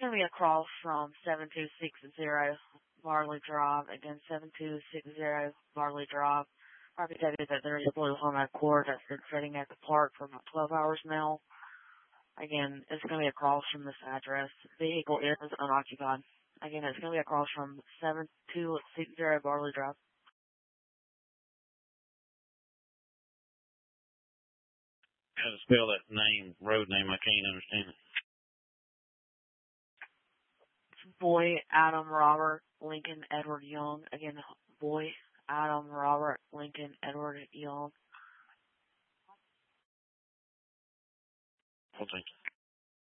going to be across from 7260 Barley Drive. Again, 7260 Barley Drive. I can tell you that there is a blue Honda Accord that's been sitting at the park for about 12 hours now. Again, it's going to be across from this address. The vehicle is unoccupied. Again, it's going to be across from 7260 Barley Drive. How to spell that name, road name? I can't understand it. Boy, Adam, Robert, Lincoln, Edward, Young. Again, Boy, Adam, Robert, Lincoln, Edward, Young. Well, thank you.